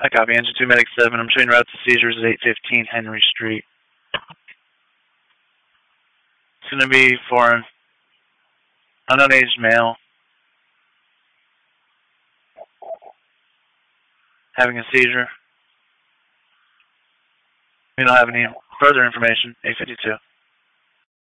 I copy. Engine 2, Medic 7. I'm showing route to seizures at 815 Henry Street. It's going to be for an unknown aged male having a seizure. We don't have any further information. 852.